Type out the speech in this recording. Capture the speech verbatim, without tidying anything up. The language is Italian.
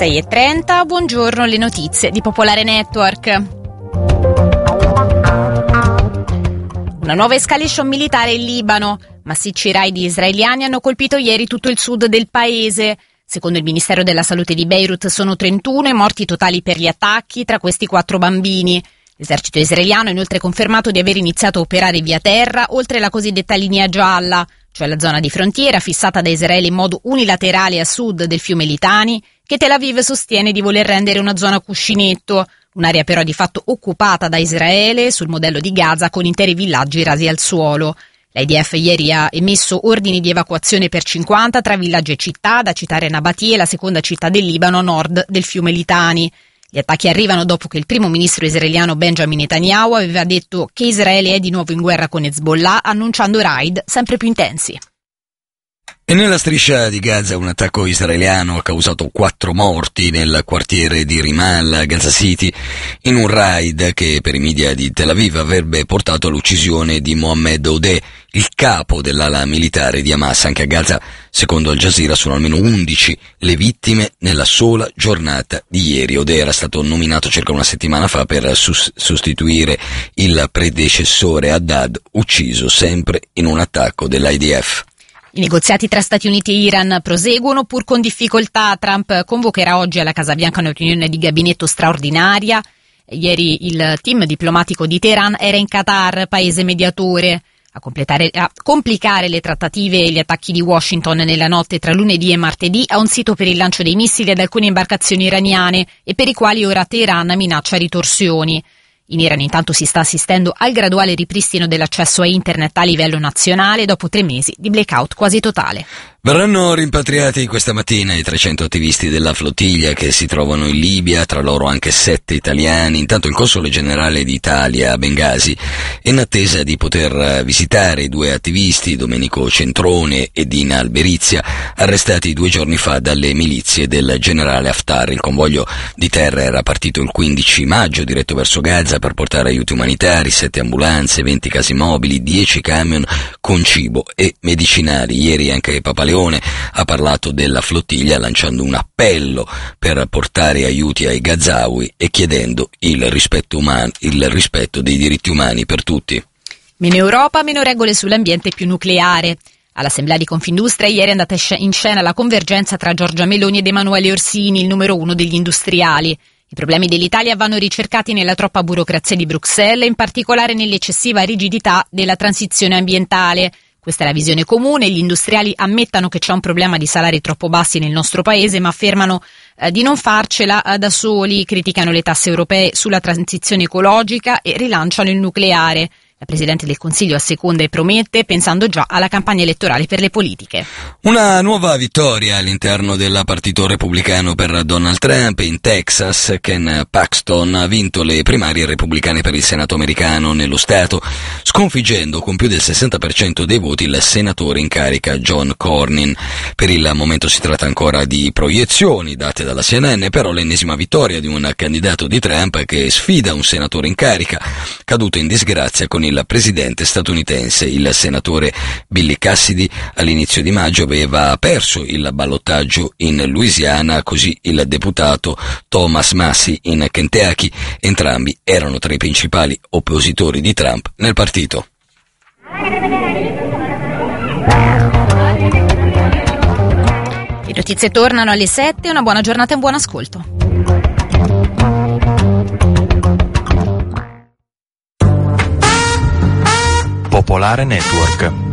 sei e trenta, buongiorno, le notizie di Popolare Network. Una nuova escalation militare in Libano. Massicci raid israeliani hanno colpito ieri tutto il sud del paese. Secondo il Ministero della Salute di Beirut sono trentuno i morti totali per gli attacchi, tra questi quattro bambini. L'esercito israeliano ha inoltre confermato di aver iniziato a operare via terra oltre la cosiddetta linea gialla, cioè la zona di frontiera fissata da Israele in modo unilaterale a sud del fiume Litani, che Tel Aviv sostiene di voler rendere una zona cuscinetto, un'area però di fatto occupata da Israele sul modello di Gaza con interi villaggi rasi al suolo. L'I D F ieri ha emesso ordini di evacuazione per cinquanta tra villaggi e città, da citare Nabatie, la seconda città del Libano a nord del fiume Litani. Gli attacchi arrivano dopo che il primo ministro israeliano Benjamin Netanyahu aveva detto che Israele è di nuovo in guerra con Hezbollah, annunciando raid sempre più intensi. E nella striscia di Gaza un attacco israeliano ha causato quattro morti nel quartiere di Ramallah, Gaza City, in un raid che per i media di Tel Aviv avrebbe portato all'uccisione di Mohammed Odeh, il capo dell'ala militare di Hamas. Anche a Gaza, secondo Al Jazeera, sono almeno undici le vittime nella sola giornata di ieri. Odeh era stato nominato circa una settimana fa per sus- sostituire il predecessore Haddad, ucciso sempre in un attacco dell'I D F. I negoziati tra Stati Uniti e Iran proseguono pur con difficoltà. Trump convocherà oggi alla Casa Bianca una riunione di gabinetto straordinaria. Ieri il team diplomatico di Teheran era in Qatar, paese mediatore. A, completare, a complicare le trattative e gli attacchi di Washington nella notte tra lunedì e martedì a un sito per il lancio dei missili ad alcune imbarcazioni iraniane e per i quali ora Teheran minaccia ritorsioni. In Iran intanto si sta assistendo al graduale ripristino dell'accesso a internet a livello nazionale dopo tre mesi di blackout quasi totale. Verranno rimpatriati questa mattina i trecento attivisti della flottiglia che si trovano in Libia, tra loro anche sette italiani. Intanto il console generale d'Italia a Bengasi è in attesa di poter visitare i due attivisti, Domenico Centrone e Dina Alberizia, arrestati due giorni fa dalle milizie del generale Haftar. Il convoglio di terra era partito il quindici maggio diretto verso Gaza per portare aiuti umanitari, sette ambulanze, venti casi mobili, dieci camion con cibo e medicinali. Ieri anche Papa Leone ha parlato della flottiglia lanciando un appello per portare aiuti ai Gazawi e chiedendo il rispetto umano, il rispetto dei diritti umani per tutti. Meno Europa, meno regole sull'ambiente, più nucleare. All'Assemblea di Confindustria ieri è andata in scena la convergenza tra Giorgia Meloni ed Emanuele Orsini, il numero uno degli industriali. I problemi dell'Italia vanno ricercati nella troppa burocrazia di Bruxelles, in particolare nell'eccessiva rigidità della transizione ambientale. Questa è la visione comune. Gli industriali ammettono che c'è un problema di salari troppo bassi nel nostro paese, ma affermano eh, di non farcela eh, da soli, criticano le tasse europee sulla transizione ecologica e rilanciano il nucleare. La Presidente del Consiglio asseconda e promette, pensando già alla campagna elettorale per le politiche. Una nuova vittoria all'interno del partito repubblicano per Donald Trump. In Texas, Ken Paxton ha vinto le primarie repubblicane per il Senato americano nello Stato, sconfiggendo con più del sessanta per cento dei voti il senatore in carica John Cornyn. Per il momento si tratta ancora di proiezioni date dalla C N N, però l'ennesima vittoria di un candidato di Trump che sfida un senatore in carica, caduto in disgrazia con il presidente statunitense. Il senatore Billy Cassidy all'inizio di maggio aveva perso il ballottaggio in Louisiana, così il deputato Thomas Massie in Kentucky. Entrambi erano tra i principali oppositori di Trump nel partito. Le notizie tornano alle sette, una buona giornata e un buon ascolto. Popolare Network.